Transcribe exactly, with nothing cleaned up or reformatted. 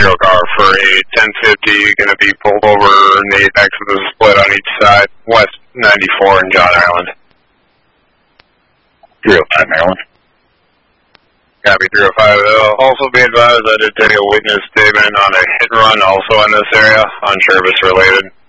zero car for a ten fifty, going to be pulled over in the apex of the split on each side, west ninety-four in John Island. three oh five Maryland. Copy three oh five. Uh, also be advised I did take a witness statement on a hit and run also in this area, on service related.